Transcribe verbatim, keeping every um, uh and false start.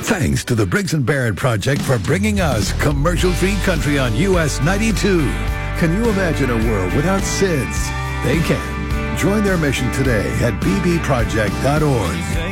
Thanks to the Briggs and Barrett Project for bringing us commercial-free country on U S ninety-two. Can you imagine a world without S I Ds? They can. Join their mission today at b b project dot org.